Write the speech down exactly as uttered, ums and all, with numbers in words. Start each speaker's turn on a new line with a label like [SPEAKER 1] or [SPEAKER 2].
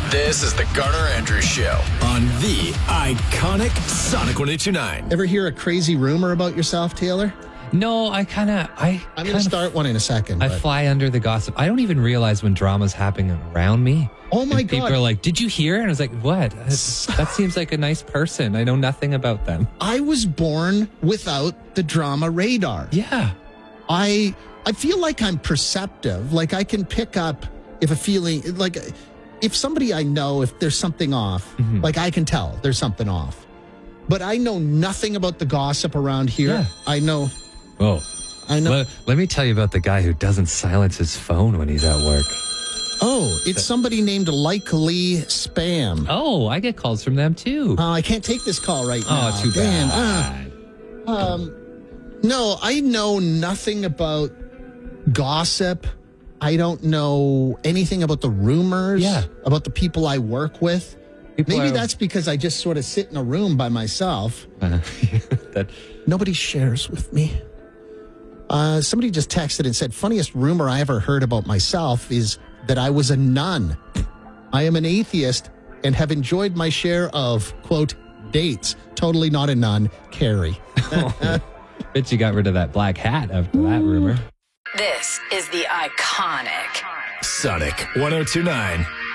[SPEAKER 1] This is the Garner Andrews Show on the iconic Sonic one oh two nine.
[SPEAKER 2] Ever hear a crazy rumor about yourself, Taylor?
[SPEAKER 3] No, I kind of... I
[SPEAKER 2] I'm going to start one in a second.
[SPEAKER 3] I
[SPEAKER 2] but...
[SPEAKER 3] fly under the gossip. I don't even realize when drama's happening around me.
[SPEAKER 2] Oh, my
[SPEAKER 3] and
[SPEAKER 2] God.
[SPEAKER 3] People are like, did you hear? And I was like, what? That's, that seems like a nice person. I know nothing about them.
[SPEAKER 2] I was born without the drama radar.
[SPEAKER 3] Yeah.
[SPEAKER 2] I I feel like I'm perceptive. Like I can pick up if a feeling, like if somebody I know, if there's something off, mm-hmm. like I can tell there's something off. But I know nothing about the gossip around here.
[SPEAKER 3] Yeah.
[SPEAKER 2] I know.
[SPEAKER 3] Oh,
[SPEAKER 2] I know.
[SPEAKER 3] Let, let me tell you about the guy who doesn't silence his phone when he's at work.
[SPEAKER 2] Oh, it's somebody named Likely Spam.
[SPEAKER 3] Oh, I get calls from them too.
[SPEAKER 2] Uh, I can't take this call right now.
[SPEAKER 3] Oh, too
[SPEAKER 2] Damn.
[SPEAKER 3] bad.
[SPEAKER 2] Uh, um, no, I know nothing about gossip. I don't know anything about the rumors.
[SPEAKER 3] Yeah.
[SPEAKER 2] About the people I work with.
[SPEAKER 3] People
[SPEAKER 2] Maybe
[SPEAKER 3] are-
[SPEAKER 2] that's because I just sort of sit in a room by myself.
[SPEAKER 3] Uh, that
[SPEAKER 2] Nobody shares with me. Uh, somebody just texted and said, funniest rumor I ever heard about myself is that I was a nun. I am an atheist and have enjoyed my share of, quote, dates. Totally not a nun. Carrie.
[SPEAKER 3] oh, bet you got rid of that black hat after that rumor.
[SPEAKER 4] This is the iconic
[SPEAKER 1] Sonic one oh two nine.